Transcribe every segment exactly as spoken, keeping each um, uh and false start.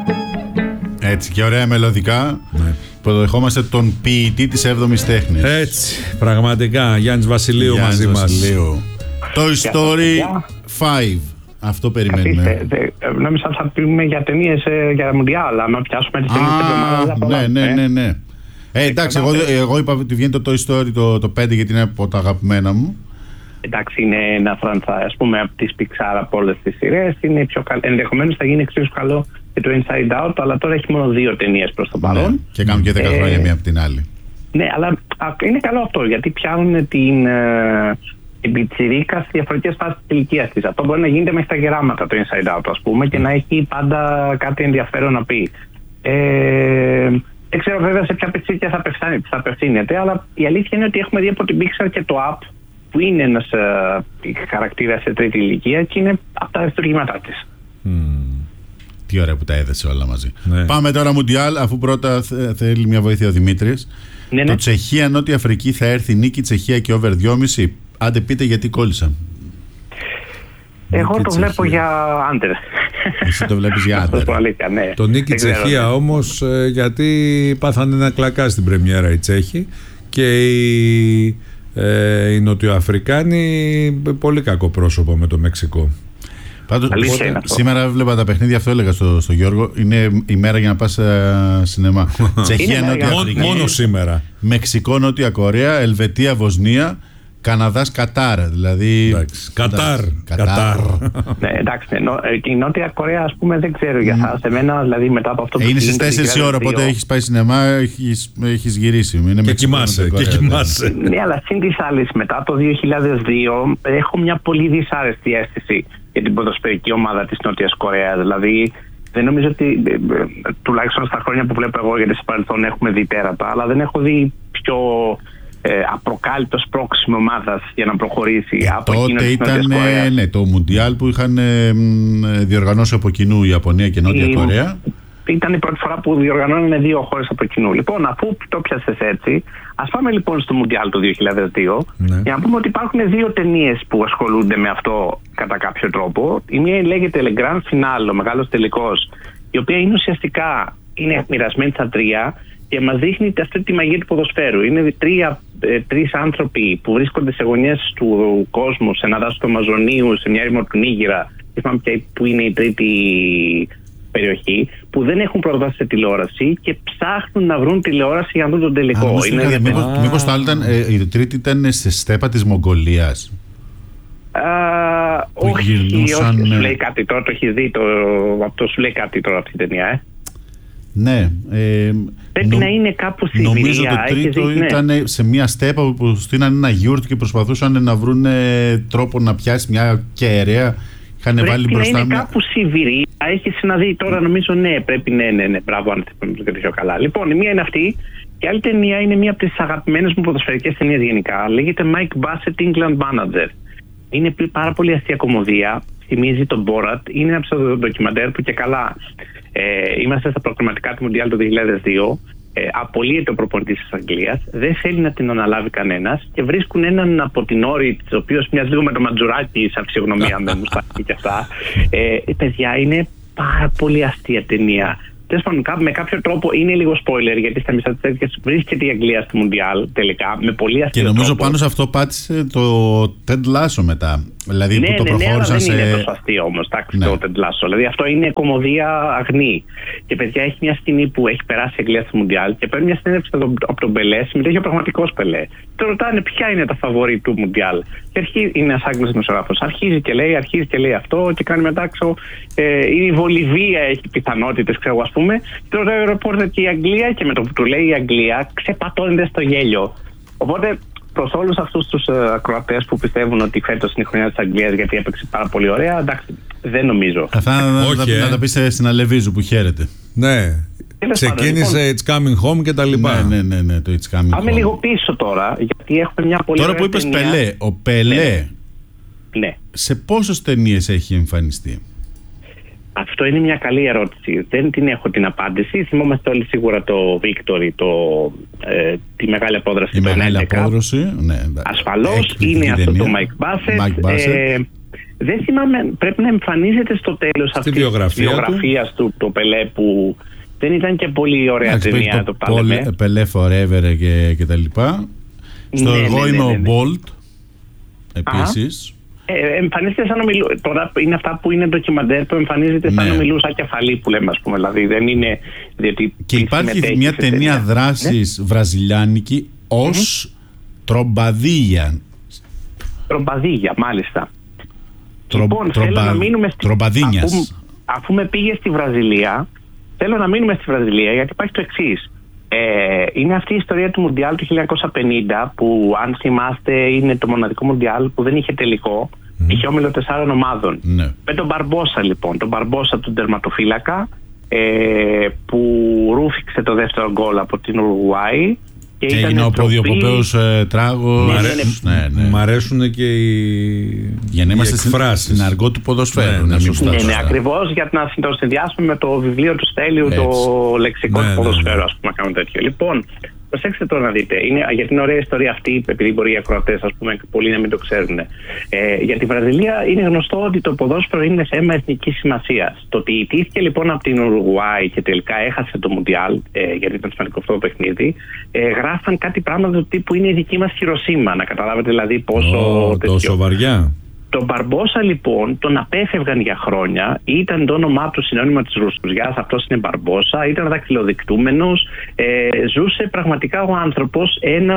Έτσι και ωραία μελωδικά. Ναι. Υποδεχόμαστε τον ποιητή της έβδομης τέχνης. Έτσι, πραγματικά. Γιάννης Βασιλείου Γιάννης μαζί Βασιλείου. μας. Toy Story πέντε. Αυτό περιμένουμε. Καθίστε, νόμιζα θα πούμε για ταινίες για Μουντιάλ, αλλά να πιάσουμε τις ταινίες της εβδομάδας. Ναι, ναι, ναι, ναι. Ε, εντάξει, εγώ, εγώ είπα ότι βγαίνει το Toy Story το, το πέντε γιατί είναι από τα αγαπημένα μου. Εντάξει, είναι ένα φραντσα, ας πούμε, από τις Pixar από όλες τις σειρές. Είναι πιο καλό. Ενδεχομένως θα γίνει εξίσου καλό και το Inside Out, αλλά τώρα έχει μόνο δύο ταινίες προς το παρόν. Ναι, και κάνουν και δέκα ε, χρόνια μία από την άλλη. Ναι, αλλά α, είναι καλό αυτό, γιατί πιάνουν την, ε, την πιτσιρίκα στις διαφορετικές φάσεις της ηλικίας της. Αυτό μπορεί να γίνεται μέχρι τα γεράματα το Inside Out, ας πούμε, και να έχει πάντα κάτι ενδιαφέρον να πει. Ε, δεν ξέρω βέβαια σε ποια πιτσίρια θα, θα απευθύνεται, αλλά η αλήθεια είναι ότι έχουμε δει από την Pixar και το Up, που είναι ένας ε, χαρακτήρας σε τρίτη ηλικία και είναι από τα αριστουργήματά της. Mm. Τι ωραία που τα έδεσε όλα μαζί. Ναι. Πάμε τώρα Μουντιάλ, αφού πρώτα θέλει μια βοήθεια ο Δημήτρης. Ναι, ναι. Το Τσεχία Νότια Αφρική θα έρθει νίκη Τσεχία και over δυόμισι. Άντε πείτε γιατί κόλλησαν. Εγώ νίκη το Τσεχία. Βλέπω για άντερ. Εσύ το βλέπεις για άντερ. Ναι. Το νίκη Τσεχία όμως ε, γιατί πάθανε ένα κλακά στην πρεμιέρα οι Τσέχοι και οι, ε, οι Νοτιοαφρικάνοι πολύ κακό πρόσωπο με το Μεξικό. Πάντως, σήμερα βλέπα τα παιχνίδια, αυτό έλεγα στο, στο Γιώργο. Είναι η μέρα για να πας uh, σινεμά. Τσεχία, Νότια Αφρική. Μόνο σήμερα. Μεξικό, Νότια Κορέα, Ελβετία, Βοσνία, Καναδάς, Κατάρ. Δηλαδή. Εντάξει, Κατάρ. Κατάρ. Κατάρ. Ναι, εντάξει. Η Νότια Κορέα, ας πούμε, δεν ξέρω για σας. Εμένα, δηλαδή, μετά από αυτό που είναι στις τέσσερις η ώρα, οπότε έχεις πάει σινεμά, έχεις, έχεις γυρίσει. Είναι και κοιμάσαι. Και κοιμάσαι. Ναι, αλλά συν της άλλης, μετά το δύο χιλιάδες δύο, έχω μια πολύ δυσάρεστη αίσθηση για την ποδοσφαιρική ομάδα της Νότιας Κορέας. Δηλαδή, δεν νομίζω ότι, τουλάχιστον στα χρόνια που βλέπω εγώ, γιατί σε παρελθόν έχουμε δει τέρατα, αλλά δεν έχω δει πιο ε, απροκάλυπτος πρόξιμο ομάδας για να προχωρήσει ε, από εκείνο της Νότιας Κορέας. Ναι, το Μουντιάλ που είχαν ε, διοργανώσει από κοινού η Ιαπωνία και η Νότια η... Κορέα. Ήταν η πρώτη φορά που διοργανώνανε δύο χώρες από κοινού. Λοιπόν, αφού το πιάσες έτσι, ας πάμε λοιπόν στο Μουντιάλ το δύο χιλιάδες δύο, ναι, για να πούμε ότι υπάρχουν δύο ταινίες που ασχολούνται με αυτό κατά κάποιο τρόπο. Η μία λέγεται Le Grand Final, ο μεγάλος τελικός, η οποία είναι ουσιαστικά είναι μοιρασμένη στα τρία και μας δείχνει αυτή τη μαγεία του ποδοσφαίρου. Είναι τρία, ε, τρεις άνθρωποι που βρίσκονται σε γωνιές του κόσμου, σε ένα δάσος του Αμαζονίου, σε μια έρημο του Νίγηρα, που είναι η τρίτη περιοχή, που δεν έχουν πρόσβαση σε τηλεόραση και ψάχνουν να βρουν τηλεόραση για να δουν τον τελικό. Α, είναι... Μήπως, μήπως το άλλο ήταν, ε, η τρίτη ήταν στη στέπα της Μογγολίας. Α, όχι, γυρνούσαν... όχι, σου λέει κάτι τώρα, το έχεις δει, το, αυτό σου λέει κάτι τώρα αυτή η ταινία, ε. Ναι. Ε, Πρέπει νο... να είναι κάπου στη Σιβηρία. Νομίζω το τρίτο δει, ήταν ναι. σε μια στέπα που στείνανε ένα γιούρτ και προσπαθούσαν να βρουν τρόπο να πιάσει μια κεραία. Πρέπει βάλει να είναι μια... κάπου Σιβηρία. Έχεις να δει τώρα, νομίζω, ναι, πρέπει, ναι, ναι, ναι, μπράβο, αν θυμάμαι το πιο καλά. Λοιπόν, η μία είναι αυτή, και η άλλη ταινία είναι μία από τις αγαπημένες μου ποδοσφαιρικές ταινίες γενικά. Λέγεται Mike Bassett England Manager. Είναι πάρα πολύ αστεία κομμωδία, θυμίζει τον Borat, είναι ένα ψευδοντοκιμαντέρ που και καλά. Ε, είμαστε στα προκριματικά του Μουντιάλ το δύο χιλιάδες δύο. Ε, απολύεται ο προπονητής της Αγγλίας, δεν θέλει να την αναλάβει κανένας και βρίσκουν έναν από την όρη, ο οποίος μοιάζει λίγο με το Μαντζουράκι σαν φυσιογνωμία με μουστάκι και αυτά. Ε, παιδιά, είναι πάρα πολύ αστεία ταινία. Τέλος πάντων, με κάποιο τρόπο είναι λίγο spoiler, γιατί στα μισά της τέτοιας βρίσκεται η Αγγλία στο Μουντιάλ τελικά με πολύ αστείο. Και νομίζω τρόπο. Πάνω σε αυτό πάτησε το Ted Lasso μετά. Δηλαδή ναι, που το ναι, προχώρησαν ναι, σε. Δεν είναι τόσο αστείο όμως, ναι. Το Ted Lasso. Δηλαδή αυτό είναι κομμωδία αγνή. Και παιδιά, έχει μια σκηνή που έχει περάσει η Αγγλία στο Μουντιάλ και παίρνει μια συνέντευξη από τον Πελέ, συμμετέχει ο πραγματικός Πελέ. Και ρωτάνε ποια είναι τα φαβορί του Μουντιάλ. Και αρχίζει, είναι ένας Άγγλος δημοσιογράφος. Αρχίζει και λέει, αρχίζει και λέει αυτό και κάνει μετά ξέρω, ε, η Βολιβία έχει πιθανότητες, ξέρω ας πούμε. Και ρωτάει ο ρεπόρτερ και η Αγγλία και με το που του λέει η Αγγλία ξεπατώνεται στο γέλιο. Οπότε προς όλους αυτούς τους uh, ακροατές που πιστεύουν ότι φέτος είναι η χρονιά της Αγγλίας γιατί έπαιξε πάρα πολύ ωραία, εντάξει, δεν νομίζω. Αυτά να, να, να τα πεις στην Αλεβίζου που χαίρεται. Ναι. Ξεκίνησε λοιπόν, It's Coming Home και τα λοιπά. Ναι, ναι, ναι, ναι, το It's Coming Home. Πάμε λίγο πίσω τώρα, γιατί έχουμε μια πολύ Τώρα που είπες ταινία. Πελέ, ο Πελέ, ναι. Ναι. σε πόσες ταινίες έχει εμφανιστεί? Αυτό είναι μια καλή ερώτηση. Δεν την έχω την απάντηση. Θυμόμαστε όλοι σίγουρα το Victory, το, ε, τη μεγάλη απόδραση. Η μεγάλη απόδραση, ναι. Ασφαλώς είναι αυτό ταινία. Το Mike Bassett. Mike Bassett. Ε, δεν θυμάμαι, πρέπει να εμφανίζεται στο τέλος αυτής της βιογραφίας του. του το Πελέ, που δεν ήταν και πολύ ωραία ταινία, το, το Πελέ. Πελέ Forever και, και τα λοιπά. Στο ναι, εγώ ναι, είμαι ναι, ναι, ναι. ο Bolt επίσης. Ε, εμφανίζεται σαν να μιλούσα. Τώρα είναι αυτά που είναι ντοκιμαντέρ που εμφανίζεται σαν ναι. να μιλούσα κεφαλή, που λέμε, ας πούμε. Δηλαδή δεν είναι. Διότι και υπάρχει μια ταινία, ταινία δράσης ναι. βραζιλιάνικη ως mm-hmm. Τρομπαδίγια. Τρομπαδίγια, μάλιστα. Τρο, λοιπόν, τρομπα, θέλω να μείνουμε στη... αφού, αφού με πήγε στη Βραζιλία, θέλω να μείνουμε στη Βραζιλία, γιατί υπάρχει το εξής. Ε, είναι αυτή η ιστορία του Μουντιάλ του χίλια εννιακόσια πενήντα, που αν θυμάστε είναι το μοναδικό Μουντιάλ που δεν είχε τελικό, mm. είχε όμιλο τεσσάρων ομάδων. Ναι. Με τον Μπαρμπόσα λοιπόν, τον Μπαρμπόσα του τερματοφύλακα, ε, που ρούφηξε το δεύτερο γκολ από την Ουρουγουάη. Και, και είναι ο ποδιοποπαίος ε, τράγος. Ναι, ναι, ναι, ναι. Μ' αρέσουν και οι, για να είμαστε οι εκφράσεις. Στην αργό του ποδοσφαίρου. Ναι, ναι, ναι, ναι, ακριβώς, για να το συνδυάσουμε με το βιβλίο του Στέλιου, έτσι. Το λεξικό ναι, του ποδοσφαίρου, ναι, ναι. ας πούμε, να κάνουμε τέτοιο. Λοιπόν, προσέξτε τώρα να δείτε. Είναι, γιατί είναι ωραία ιστορία αυτή, επειδή μπορεί οι ακροατές, ας πούμε, πολλοί να μην το ξέρουν. Ε, για τη Βραζιλία είναι γνωστό ότι το ποδόσφαιρο είναι θέμα εθνικής σημασίας. Το ότι ιτήθηκε λοιπόν από την Ουρουγουάη και τελικά έχασε το Μουντιάλ, ε, γιατί ήταν σημαντικό αυτό το παιχνίδι, ε, γράφαν κάτι πράγματα του τύπου είναι η δική μας Χιροσίμα. Να καταλάβετε δηλαδή πόσο. Oh, τόσο βαριά. Τον Μπαρμπόσα λοιπόν τον απέφευγαν για χρόνια, ήταν το όνομά του συνώνυμα της Ρουσουριάς, αυτός είναι Μπαρμπόσα, ήταν δακτυλοδεικτούμενος, ε, ζούσε πραγματικά ο άνθρωπος ένα,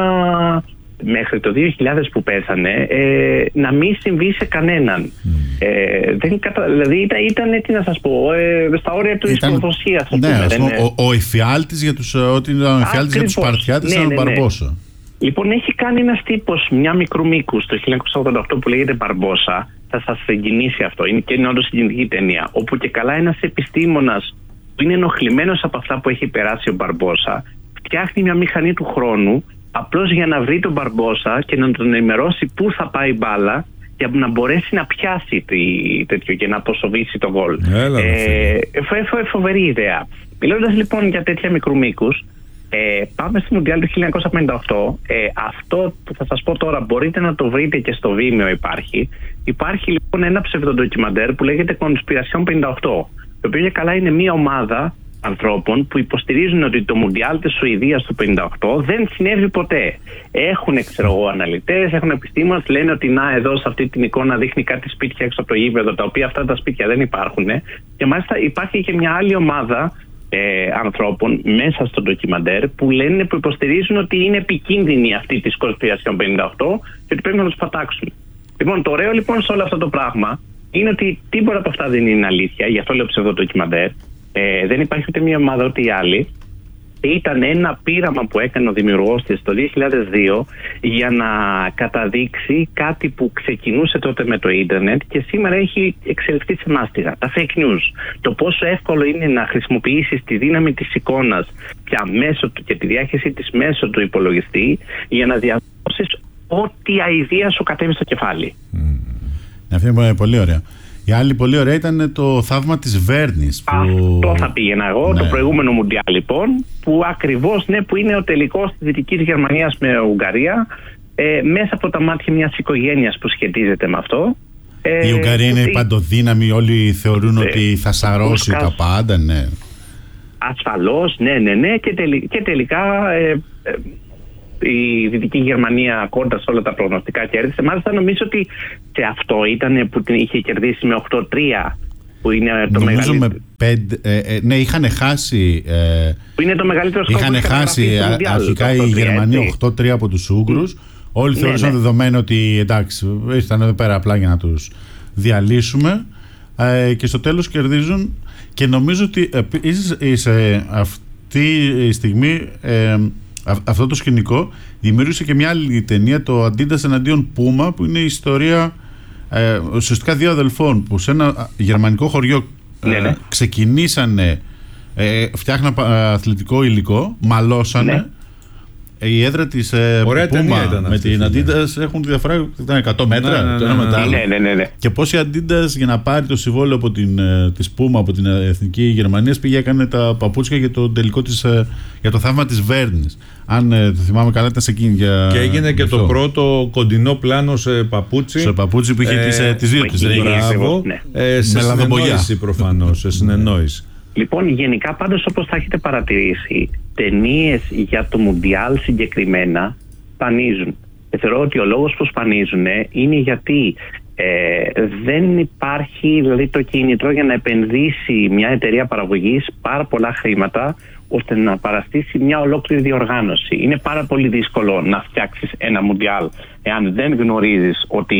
μέχρι το δύο χιλιάδες που πέθανε, ε, να μην συμβεί σε κανέναν. Mm. Ε, δεν κατα... Δηλαδή ήταν, ήταν, τι να σας πω, ε, στα όρια του ήταν... ισποδοσίας. Ναι, δεν... ο, ο εφιάλτης για τους, ότι ήταν ο εφιάλτης για τους Σπαρτιάτες, ναι, ήταν ναι, ο Μπαρμπόσα. Ναι. Λοιπόν, έχει κάνει ένας τύπος μια μικρού μήκου το χίλια εννιακόσια ογδόντα οκτώ που λέγεται Μπαρμπόσα. Θα σας συγκινήσει αυτό. Είναι και είναι όντως συγκινητική ταινία. Όπου και καλά ένας επιστήμονας που είναι ενοχλημένος από αυτά που έχει περάσει ο Μπαρμπόσα, φτιάχνει μια μηχανή του χρόνου απλώς για να βρει τον Μπαρμπόσα και να τον ενημερώσει πού θα πάει η μπάλα, για να μπορέσει να πιάσει τη, τέτοιο και να αποσοβήσει τον γκολ. Ε, φο, φοβερή ιδέα. Μιλώντας λοιπόν για τέτοια μικρού μήκους, Ε, πάμε στη Μουντιάλ του χίλια εννιακόσια πενήντα οκτώ. Ε, αυτό που θα σας πω τώρα μπορείτε να το βρείτε και στο Vimeo υπάρχει. Υπάρχει λοιπόν ένα ψευδοντοκιμαντέρ που λέγεται Conspiration πενήντα οκτώ. Το οποίο για καλά είναι μια ομάδα ανθρώπων που υποστηρίζουν ότι το Μουντιάλ της Σουηδίας του πενήντα οκτώ δεν συνέβη ποτέ. Έχουν ξέρω εγώ αναλυτές, έχουν επιστήμονες, λένε ότι να εδώ σε αυτή την εικόνα δείχνει κάτι σπίτια έξω από το γήπεδο, τα οποία αυτά τα σπίτια δεν υπάρχουν. Και μάλιστα υπάρχει και μια άλλη ομάδα Ε, ανθρώπων μέσα στο ντοκιμαντέρ που λένε, που υποστηρίζουν ότι είναι επικίνδυνη αυτή τη Conspiration πενήντα οκτώ και ότι πρέπει να τους πατάξουν. Λοιπόν, το ωραίο λοιπόν σε όλο αυτό το πράγμα είναι ότι τίποτα από αυτά δεν είναι αλήθεια, γι' αυτό λέω ψευδό ντοκιμαντέρ. Ε, δεν υπάρχει ούτε μία ομάδα ούτε η άλλη. Ήταν ένα πείραμα που έκανε ο δημιουργός της το δύο χιλιάδες δύο για να καταδείξει κάτι που ξεκινούσε τότε με το ίντερνετ και σήμερα έχει εξελιχθεί σε μάστιγα. Τα fake news. Το πόσο εύκολο είναι να χρησιμοποιήσεις τη δύναμη της εικόνας πια μέσω του και τη διάχυσή της μέσω του υπολογιστή για να διαδώσεις ό,τι αηδία σου κατέβει στο κεφάλι. Mm. Αυτό είναι πολύ ωραία. Η άλλη πολύ ωραία ήταν το θαύμα της Βέρνης. Που... Αυτό θα πήγαινα εγώ, ναι. Το προηγούμενο Μουντιάλ λοιπόν, που ακριβώς ναι, που είναι ο τελικός της Δυτικής Γερμανίας με Ουγγαρία, ε, μέσα από τα μάτια μιας οικογένειας που σχετίζεται με αυτό. Ε, η Ουγγαρία είναι παντοδύναμη, όλοι θεωρούν ε, ότι θα σαρώσει τα πάντα, ναι. Ασφαλώς, ναι, ναι, ναι, και, τελι, και τελικά... Ε, ε, η Δυτική Γερμανία κόρτα σε όλα τα προγνωστικά κέρδισε. Μάλιστα νομίζω ότι σε αυτό ήταν που την είχε κερδίσει με οκτώ τρία, που είναι το νομίζω μεγαλύτερο. Με πέντε, ε, ε, ναι, είχαν χάσει. Ε, που είναι το μεγαλύτερο σκοπό. Είχαν χάσει αρχικά οι Γερμανοί οκτώ τρία από τους Ούγγρους. Mm. Όλοι θεώρησαν ναι, ναι. δεδομένο ότι εντάξει, ήρθαν εδώ πέρα απλά για να τους διαλύσουμε. Ε, και στο τέλος κερδίζουν. Και νομίζω ότι επίσης σε αυτή τη στιγμή. Ε, Αυτό το σκηνικό δημιούργησε και μια άλλη ταινία, το Αντίντας εναντίον Πούμα, που είναι η ιστορία ε, ουσιαστικά δύο αδελφών που σε ένα γερμανικό χωριό ε, ναι, ναι. ξεκινήσανε, ε, φτιάχναν αθλητικό υλικό, μαλώσανε, ναι. η έδρα της ε, Puma με την Adidas έχουν τη διαφορά, ήταν εκατό μέτρα ναι, ναι, το ένα ναι, με το άλλο. Ναι, ναι, ναι, ναι. Και πώς η Adidas για να πάρει το συμβόλαιο από την, της Puma από την Εθνική Γερμανία πήγε έκανε τα παπούτσια για το τελικό της, για το θαύμα της Βέρνης. Αν ε, το θυμάμαι καλά, ήταν σε εκείνη. Για... Και έγινε και αυτό. Το πρώτο κοντινό πλάνο σε παπούτσι. Σε παπούτσι που είχε ε, τις δύο της Μπράβο. Ναι. Ε, σε συνεννόηση προφανώς. Σε συνεννόηση. Λοιπόν, γενικά πάντως όπως θα έχετε παρατηρήσει, ταινίες για το Μουντιάλ συγκεκριμένα σπανίζουν. Και θεωρώ ότι ο λόγος που σπανίζουν είναι γιατί ε, δεν υπάρχει δηλαδή το κίνητρο για να επενδύσει μια εταιρεία παραγωγής πάρα πολλά χρήματα ώστε να παραστήσει μια ολόκληρη διοργάνωση. Είναι πάρα πολύ δύσκολο να φτιάξεις ένα Μουντιάλ εάν δεν γνωρίζεις ότι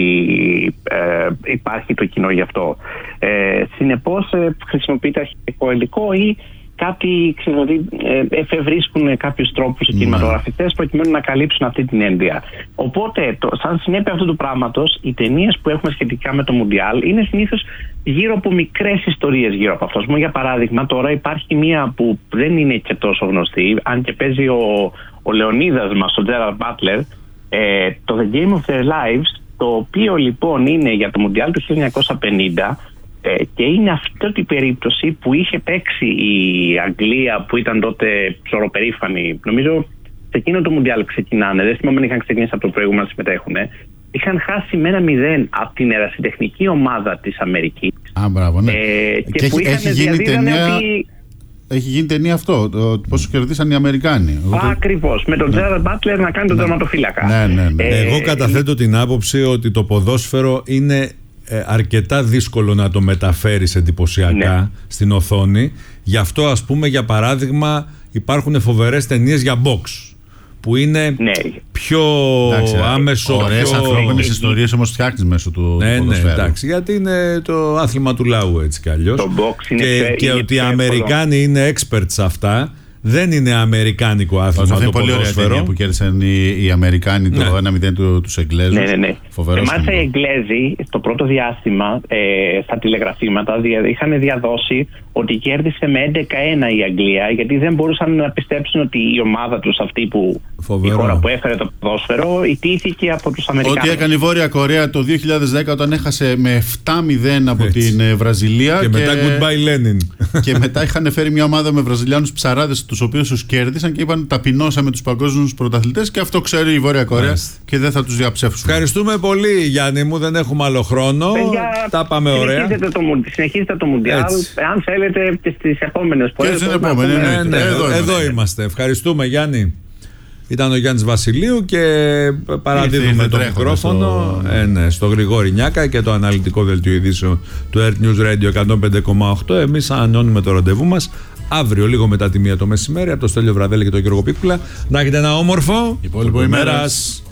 ε, υπάρχει το κοινό γι' αυτό. Ε, συνεπώς ε, χρησιμοποιείται αρχικό υλικό ή κάτι, ξέρω, ε, εφευρίσκουν κάποιους τρόπους οι κινηματογραφιστές προκειμένου να καλύψουν αυτή την ένδυα. Οπότε, το, σαν συνέπεια αυτού του πράγματος, οι ταινίες που έχουμε σχετικά με το Μουντιάλ είναι συνήθως γύρω από μικρές ιστορίες γύρω από αυτό. Μου, για παράδειγμα, τώρα υπάρχει μία που δεν είναι και τόσο γνωστή, αν και παίζει ο, ο Λεωνίδας μας, ο Τζέραρντ Μπάτλερ, ε, το The Game of Their Lives, το οποίο λοιπόν είναι για το Μουντιάλ του χίλια εννιακόσια πενήντα. Και είναι αυτή η περίπτωση που είχε παίξει η Αγγλία που ήταν τότε ψωροπερήφανη. Νομίζω σε εκείνο το Μουντιάλ ξεκινάνε. Δεν θυμάμαι αν είχαν ξεκινήσει από το προηγούμενο να συμμετέχουν. Είχαν χάσει με ένα μηδέν από την ερασιτεχνική ομάδα της Αμερικής. Α, μπράβο, ναι. Ε, και, και που έχει, είχαν έχει γίνει ταινία... ότι... Έχει γίνει ταινία αυτό, το πόσο κερδίσαν οι Αμερικάνοι. Ακριβώς, με τον Τζέραρντ Μπάτλερ να κάνει τον τερματοφύλακα. Ναι, ναι, ναι. Ε, Εγώ καταθέτω ε, την άποψη ότι το ποδόσφαιρο είναι ε, αρκετά δύσκολο να το μεταφέρεις εντυπωσιακά ναι. στην οθόνη. Γι' αυτό, ας πούμε, για παράδειγμα, υπάρχουν φοβερές ταινίες για box, που είναι ναι. πιο εντάξει, άμεσο. Ωραίες πιο... ανθρώπινες ιστορίες όμως φτιάχνεις μέσω του ναι, ποδοσφαίρου. Ναι, εντάξει, γιατί είναι το άθλημα του λαού έτσι κι αλλιώς. Το box είναι και, πέ, και είναι ότι οι Αμερικάνοι είναι experts σε αυτά. Δεν είναι αμερικάνικο άθλημα το πολύ ποδόσφαιρο. Ωραία που κέρδισαν οι, οι Αμερικάνοι ναι. το ένα μηδέν του, τους Εγγλέζους. Ναι, ναι, ναι. Φοβερός. Και μάλιστα οι Εγγλέζοι στο πρώτο διάστημα ε, στα τηλεγραφήματα δια, είχαν διαδώσει ότι κέρδισε με έντεκα ένα η Αγγλία, γιατί δεν μπορούσαν να πιστέψουν ότι η ομάδα τους αυτή που Φοβερό. η χώρα που έφερε το ποδόσφαιρο ιτήθηκε από τους Αμερικάνους. Ό,τι έκανε η Βόρεια Κορέα το δύο χιλιάδες δέκα όταν έχασε με επτά μηδέν από έτσι. την Βραζιλία. Και, και μετά goodbye Lenin. Και μετά είχαν φέρει μια ομάδα με Βραζιλιάνους ψαράδες, τους οποίους τους κέρδισαν και είπαν ταπεινώσαμε τους παγκόσμιους πρωταθλητές, και αυτό ξέρει η Βόρεια Κορέα Μάλιστα. και δεν θα τους διαψεύσουν. Ευχαριστούμε πολύ, Γιάννη μου, δεν έχουμε άλλο χρόνο. Παιδιά, τα πάμε ωραία. Συνεχίζετε το, συνεχίζετε το Μουντιάλ. Αν θέλετε και στις επόμενες φορές. Και επόμενες, πούμε, ναι, ναι, ναι, εδώ, εδώ είμαστε. είμαστε. Ευχαριστούμε, Γιάννη. Ήταν ο Γιάννης Βασιλείου και παραδίδουμε το μικρόφωνο στο... Ε, ναι, στο Γρηγόρη Νιάκα και το αναλυτικό δελτίο ειδήσεων του Earth News Radio εκατόν πέντε κόμμα οκτώ. Εμείς ανανεώνουμε το ραντεβού μας αύριο λίγο μετά τη μία το μεσημέρι από το Στέλιο Βραδέλη και τον Γιώργο Πίπουλα. Να έχετε ένα όμορφο υπόλοιπο ημέρας.